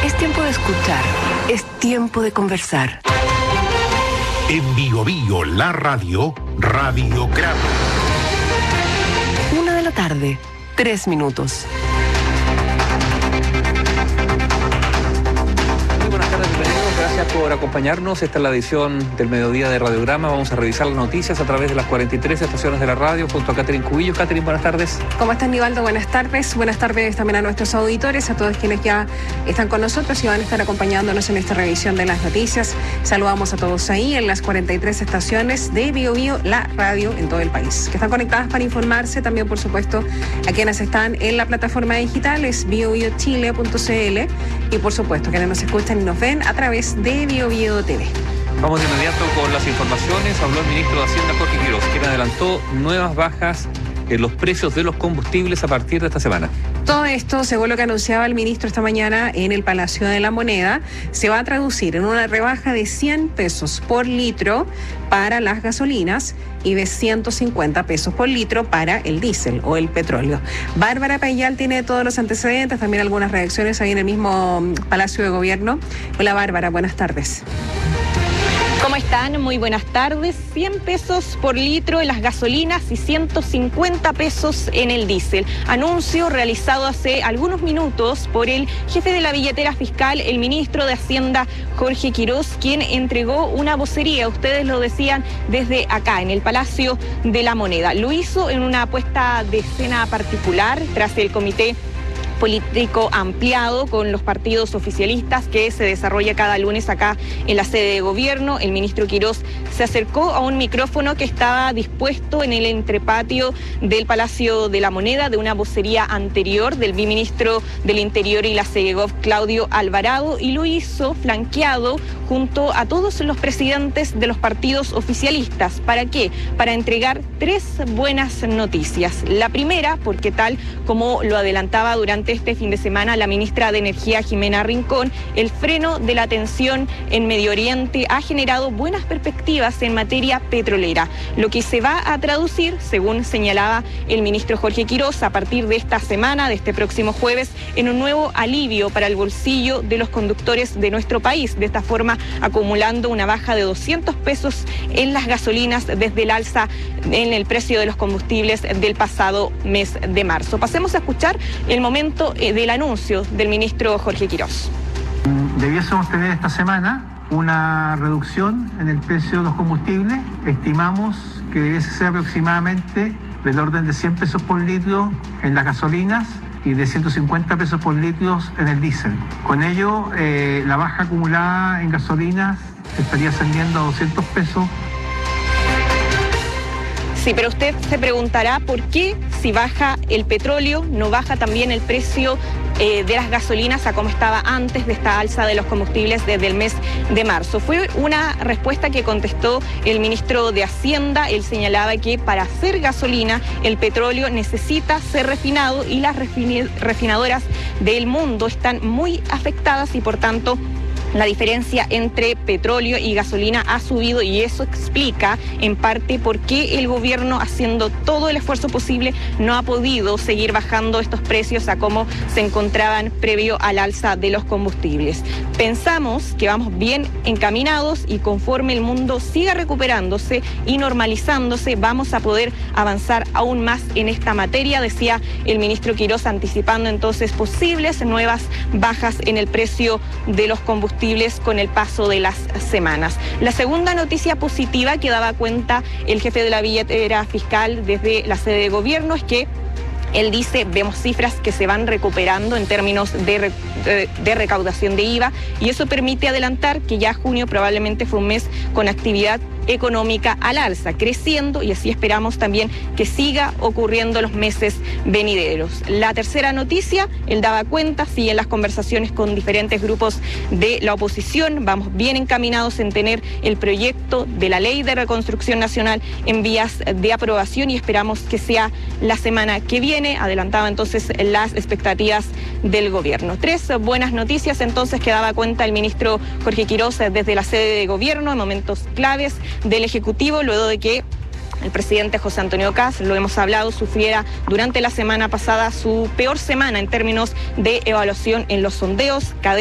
Es tiempo de escuchar, es tiempo de conversar. En Bio Bio, la radio, Radio Grado. 1 de la tarde, 3 minutos. Muy buenas tardes, bienvenidos. Gracias por acompañarnos. Esta es la edición del mediodía de Radiograma. Vamos a revisar las noticias a través de las 43 estaciones de la radio junto a Catherine Cubillo. Catherine, buenas tardes. ¿Cómo estás, Nivaldo? Buenas tardes. Buenas tardes también a nuestros auditores, a todos quienes ya están con nosotros y van a estar acompañándonos en esta revisión de las noticias. Saludamos a todos ahí en las 43 estaciones de Bio Bio, la radio en todo el país, que están conectadas para informarse. También, por supuesto, a quienes están en la plataforma digital, es biobiochile.cl, y por supuesto, quienes nos escuchan y nos ven a través de Bio Bio TV. Vamos de inmediato con las informaciones. Habló el ministro de Hacienda, Jorge Quiroz, quien adelantó nuevas bajas en los precios de los combustibles a partir de esta semana. Todo esto, según lo que anunciaba el ministro esta mañana en el Palacio de la Moneda, se va a traducir en una rebaja de 100 pesos por litro para las gasolinas y de 150 pesos por litro para el diésel o el petróleo. Bárbara Payal tiene todos los antecedentes, también algunas reacciones ahí en el mismo Palacio de Gobierno. Hola Bárbara, buenas tardes. ¿Cómo están? Muy buenas tardes. 100 pesos por litro en las gasolinas y 150 pesos en el diésel. Anuncio realizado hace algunos minutos por el jefe de la billetera fiscal, el ministro de Hacienda, Jorge Quiroz, quien entregó una vocería, ustedes lo decían, desde acá, en el Palacio de la Moneda. Lo hizo en una puesta de escena particular tras el comité político ampliado con los partidos oficialistas que se desarrolla cada lunes acá en la sede de gobierno. El ministro Quiroz se acercó a un micrófono que estaba dispuesto en el entrepatio del Palacio de la Moneda de una vocería anterior del viceministro del Interior y la Segov, Claudio Alvarado, y lo hizo flanqueado junto a todos los presidentes de los partidos oficialistas. ¿Para qué? Para entregar 3 buenas noticias. La primera, porque tal como lo adelantaba durante este fin de semana la ministra de Energía, Jimena Rincón, el freno de la tensión en Medio Oriente ha generado buenas perspectivas en materia petrolera, lo que se va a traducir, según señalaba el ministro Jorge Quiroz, a partir de esta semana, de este próximo jueves, en un nuevo alivio para el bolsillo de los conductores de nuestro país, de esta forma acumulando una baja de 200 pesos en las gasolinas desde el alza en el precio de los combustibles del pasado mes de marzo. Pasemos a escuchar el momento del anuncio del ministro Jorge Quiroz. Debiésemos tener esta semana una reducción en el precio de los combustibles. Estimamos que debiese ser aproximadamente del orden de 100 pesos por litro en las gasolinas y de 150 pesos por litro en el diésel. Con ello, la baja acumulada en gasolinas estaría ascendiendo a 200 pesos. Sí, pero usted se preguntará por qué si baja el petróleo no baja también el precio de las gasolinas a como estaba antes de esta alza de los combustibles desde el mes de marzo. Fue una respuesta que contestó el ministro de Hacienda. Él señalaba que para hacer gasolina el petróleo necesita ser refinado y las refinadoras del mundo están muy afectadas y por tanto la diferencia entre petróleo y gasolina ha subido y eso explica en parte por qué el gobierno, haciendo todo el esfuerzo posible, no ha podido seguir bajando estos precios a cómo se encontraban previo al alza de los combustibles. Pensamos que vamos bien encaminados y conforme el mundo siga recuperándose y normalizándose, vamos a poder avanzar aún más en esta materia, decía el ministro Quiroz, anticipando entonces posibles nuevas bajas en el precio de los combustibles con el paso de las semanas. La segunda noticia positiva que daba cuenta el jefe de la billetera fiscal desde la sede de gobierno es que él dice, vemos cifras que se van recuperando en términos de recaudación de IVA y eso permite adelantar que ya junio probablemente fue un mes con actividad económica al alza, creciendo, y así esperamos también que siga ocurriendo los meses venideros. La tercera noticia, él daba cuenta, siguen las conversaciones con diferentes grupos de la oposición, vamos bien encaminados en tener el proyecto de la Ley de Reconstrucción Nacional en vías de aprobación y esperamos que sea la semana que viene. Adelantaba entonces las expectativas del gobierno. 3 buenas noticias entonces que daba cuenta el ministro Jorge Quiroz desde la sede de gobierno en momentos claves del Ejecutivo, luego de que el presidente José Antonio Kast, lo hemos hablado, sufriera durante la semana pasada su peor semana en términos de evaluación en los sondeos.